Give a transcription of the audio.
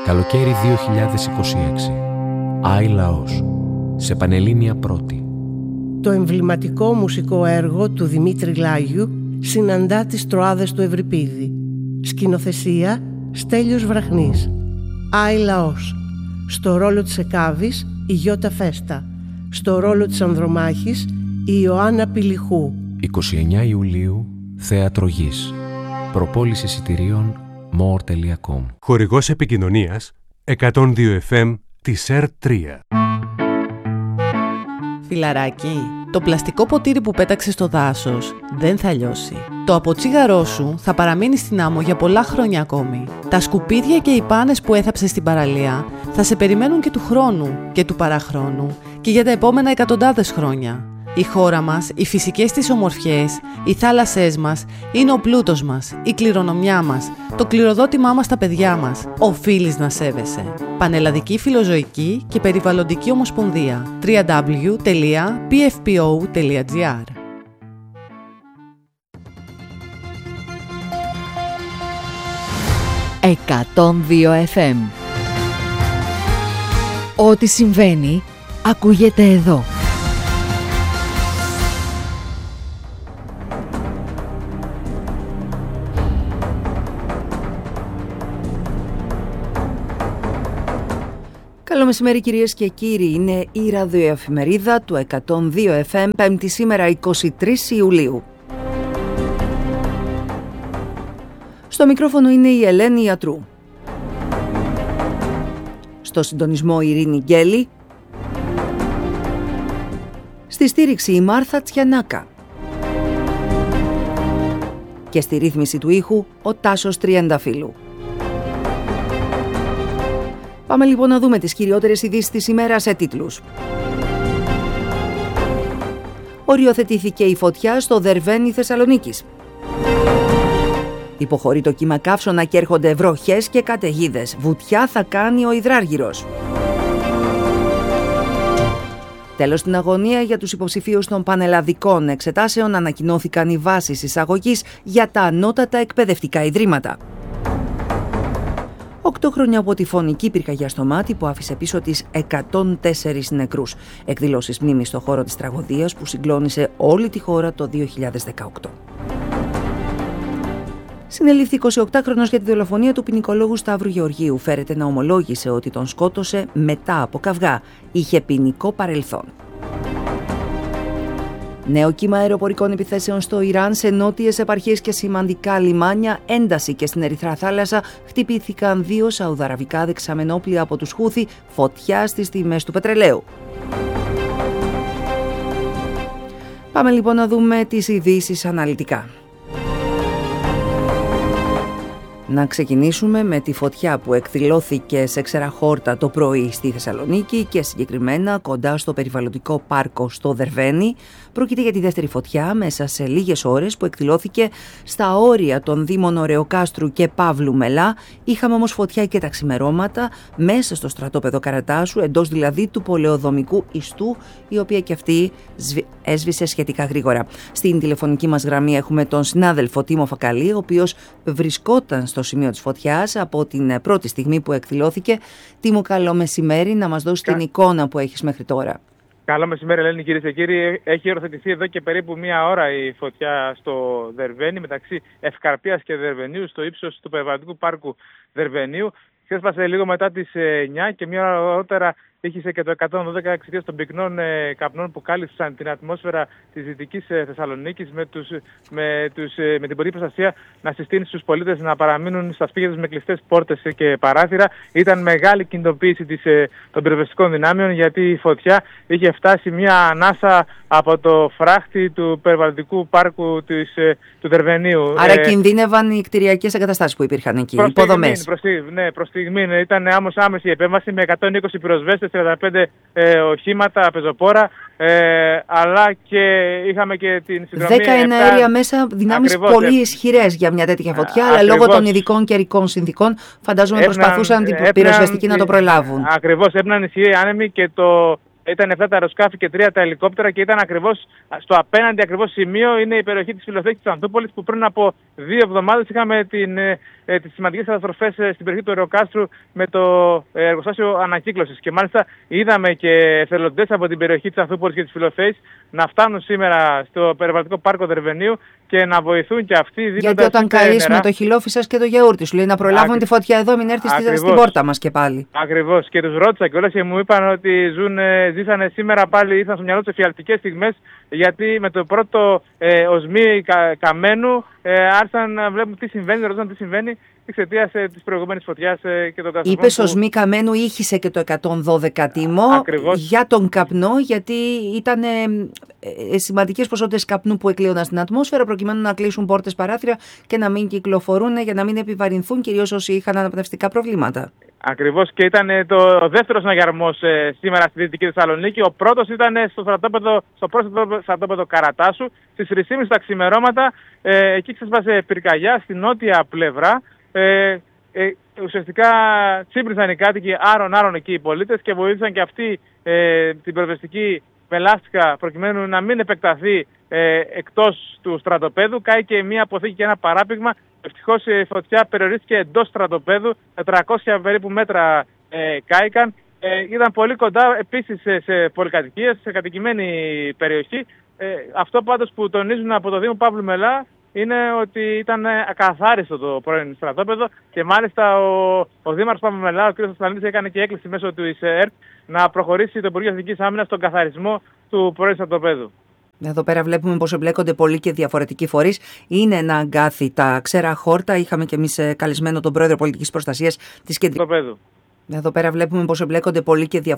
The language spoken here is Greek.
Καλοκαίρι 2026. Άι Λαός. Σε Πανελλήνια Πρώτη. Το εμβληματικό μουσικό έργο του Δημήτρη Λάγιου συναντά τις Τροάδες του Ευρυπίδη. Σκηνοθεσία Στέλιος Βραχνής. Άι Λαός. Στο ρόλο της Εκάβης η Γιώτα Φέστα. Στο ρόλο της Ανδρομάχης η Ιωάννα Πηλιχού. 29 Ιουλίου, Θέατρο Γης. Προπόληση εισιτηρίων more.com. Χορηγός επικοινωνίας 102 FM της ΕΡΤ3. Φιλαράκι, το πλαστικό ποτήρι που πέταξε στο δάσος δεν θα λιώσει. Το αποτσίγαρό σου θα παραμείνει στην άμμο για πολλά χρόνια ακόμη. Τα σκουπίδια και οι πάνες που έθαψες στην παραλία θα σε περιμένουν και του χρόνου και του παραχρόνου και για τα επόμενα εκατοντάδες χρόνια. Η χώρα μας, οι φυσικές της ομορφιές, οι θάλασσές μας είναι ο πλούτος μας, η κληρονομιά μας, το κληροδότημά μας στα παιδιά μας. Οφείλεις να σέβεσαι. Πανελλαδική Φιλοζωική και Περιβαλλοντική Ομοσπονδία. www.pfpo.gr. 102 FM. Ό,τι συμβαίνει, ακούγεται εδώ. Καλό μεσημέρι κυρίες και κύριοι, είναι η ραδιοεφημερίδα του 102 FM, πέμπτη σήμερα 23 Ιουλίου. Στο μικρόφωνο είναι η Ελένη Ιατρού. Στο συντονισμό η Ειρήνη Γκέλη. Στη στήριξη η Μάρθα Τσιανάκα. Και στη ρύθμιση του ήχου ο Τάσος Τριανταφύλου. Πάμε λοιπόν να δούμε τις κυριότερες ειδήσεις της ημέρας σε τίτλους. Οριοθετήθηκε η φωτιά στο Δερβένι Θεσσαλονίκης. Υποχωρεί το κύμα καύσωνα και έρχονται βροχές και καταιγίδες. Βουτιά θα κάνει ο υδράργυρος. Τέλος στην αγωνία για τους υποψηφίους των πανελλαδικών εξετάσεων, ανακοινώθηκαν οι βάσεις εισαγωγής για τα ανώτατα εκπαιδευτικά ιδρύματα. 8 χρόνια από τη φωνική πυρκαγιά στο Μάτι που άφησε πίσω της 104 νεκρούς. Εκδηλώσεις μνήμης στο χώρο της τραγωδίας που συγκλώνησε όλη τη χώρα το 2018. Συνελήφθη 28χρονος για τη δολοφονία του ποινικολόγου Σταύρου Γεωργίου. Φέρεται να ομολόγησε ότι τον σκότωσε μετά από καυγά. Είχε ποινικό παρελθόν. Νέο κύμα αεροπορικών επιθέσεων στο Ιράν, σε νότιες επαρχίες και σημαντικά λιμάνια, ένταση και στην Ερυθρά Θάλασσα. Χτυπήθηκαν 2 σαουδαραβικά δεξαμενόπλια από τους Χούθι, φωτιά στις τιμές του πετρελαίου. Πάμε λοιπόν να δούμε τις ειδήσεις αναλυτικά. Να ξεκινήσουμε με τη φωτιά που εκδηλώθηκε σε Ξεραχόρτα το πρωί στη Θεσσαλονίκη και συγκεκριμένα κοντά στο περιβαλλοντικό πάρκο στο Δερβένι. Πρόκειται για τη δεύτερη φωτιά μέσα σε λίγες ώρες που εκδηλώθηκε στα όρια των Δήμων Ωρεοκάστρου και Παύλου Μελά. Είχαμε όμως φωτιά και τα ξημερώματα μέσα στο στρατόπεδο Καρατάσου, εντός δηλαδή του πολεοδομικού ιστού, η οποία και αυτή έσβησε σχετικά γρήγορα. Στην τηλεφωνική μας γραμμή έχουμε τον συνάδελφο Τίμο Φακαλή, ο οποίος βρισκόταν στο σημείο της φωτιάς από την πρώτη στιγμή που εκδηλώθηκε. Τίμο, καλό μεσημέρι, να μας δώσει την εικόνα που έχεις μέχρι τώρα. Καλό μεσημέρι, Ελένη, κυρίες και κύριοι. Έχει οριοθετηθεί εδώ και περίπου 1 ώρα η φωτιά στο Δερβένι, μεταξύ Ευκαρπίας και Δερβενίου, στο ύψος του περιβαλλοντικού πάρκου Δερβενίου. Ξέσπασε λίγο μετά τις 9 και 1 ώρα αργότερα ήχησε και το 112 εξαιτίας των πυκνών καπνών που κάλυψαν την ατμόσφαιρα της Δυτικής Θεσσαλονίκης, με την πολιτική προστασία να συστήνει στους πολίτες να παραμείνουν στα σπίτια τους με κλειστές πόρτες και παράθυρα. Ήταν μεγάλη κινητοποίηση των πυροσβεστικών δυνάμεων, γιατί η φωτιά είχε φτάσει μια ανάσα από το φράχτη του περιβαλλοντικού πάρκου του Δερβενίου. Άρα κινδύνευαν οι κτηριακές εγκαταστάσεις που υπήρχαν εκεί, οι υποδομές. Προς στιγμήν ήταν άμεση η επέμβαση με 120 πυροσβέστες, 35 οχήματα, πεζοπόρα, αλλά και είχαμε και την συνδρομή 10 εναέρια μέσα, δυνάμεις πολύ ισχυρές για μια τέτοια φωτιά, αλλά λόγω των ειδικών καιρικών συνθήκων φαντάζομαι προσπαθούσαν την πυροσβεστική να το προλάβουν. Ακριβώς, έπαιρναν ισχυροί άνεμοι και ήταν 7 τα αεροσκάφη και 3 τα ελικόπτερα και ήταν ακριβώς στο απέναντι ακριβώς σημείο είναι η περιοχή της Φιλοθέκης της Ανθούπολης, που πριν από 2 εβδομάδες είχαμε την τις σημαντικές καταστροφές στην περιοχή του Εροκάστρου με το εργοστάσιο ανακύκλωσης. Και μάλιστα είδαμε και εθελοντές από την περιοχή της Ανθούπολης και της Φιλοφέης να φτάνουν σήμερα στο περιβαλλοντικό πάρκο Δερβενίου και να βοηθούν και αυτοί. Γιατί όταν καείς με το χιλόφι σας και το γιαούρτι σου λέει να προλάβουν τη φωτιά εδώ, μην έρθει στην πόρτα μας και πάλι. Ακριβώς. Και τους ρώτησα κιόλας και μου είπαν ότι ζήσανε σήμερα πάλι, ήρθαν στο μυαλό τους εφιαλτικές στιγμές, γιατί με το πρώτο οσμί καμένου άρχισαν να βλέπουν τι συμβαίνει, ρωτούσαν τι συμβαίνει εξαιτίας της προηγούμενης φωτιάς και των καταστροφών. Είπες οσμί καμένου, ήχησε και το 112 τίμο για τον καπνό, γιατί ήταν σημαντικές ποσότητες καπνού που εκλείονταν στην ατμόσφαιρα προκειμένου να κλείσουν πόρτες, παράθυρα και να μην κυκλοφορούν, για να μην επιβαρυνθούν κυρίως όσοι είχαν αναπνευστικά προβλήματα. Ακριβώς, και ήταν το δεύτερο συναγερμός σήμερα στη Δυτική Θεσσαλονίκη. Ο πρώτος ήταν στο πρώτο στρατόπεδο Καρατάσου, στις 3:30 τα ξημερώματα. Εκεί ξέσπασε πυρκαγιά στη νότια πλευρά. Ουσιαστικά τσίμπρισαν οι κάτοικοι άρον εκεί οι πολίτες και βοήθησαν και αυτοί την πυροσβεστική πελάστικα προκειμένου να μην επεκταθεί εκτός του στρατοπέδου. Κάει και μια αποθήκη και ένα παράπηγμα. Ευτυχώς η φωτιά περιορίστηκε εντός στρατοπέδου, 400 περίπου μέτρα κάηκαν. Ήταν πολύ κοντά επίσης σε πολυκατοικίες, σε κατοικημένη περιοχή. Αυτό πάντως που τονίζουν από το Δήμο Παύλου Μελά είναι ότι ήταν ακαθάριστο το πρώην στρατόπεδο και μάλιστα ο Δήμαρχος Παύλου Μελά, ο κ. Σταλίνης, έκανε και έκκληση μέσω του ΕΡΤ να προχωρήσει το Υπουργείο Εθνικής Άμυνας στον καθαρισμό του πρώην στρατοπέδου. Εδώ πέρα βλέπουμε πως εμπλέκονται πολλοί και διαφορετικοί φορείς. Είναι ένα αγκάθι τα ξέρα χόρτα. Είχαμε και εμείς καλεσμένο τον πρόεδρο πολιτικής προστασίας της Κεντρικής. Εδώ πέρα βλέπουμε πως εμπλέκονται πολλοί και διαφορετικοί.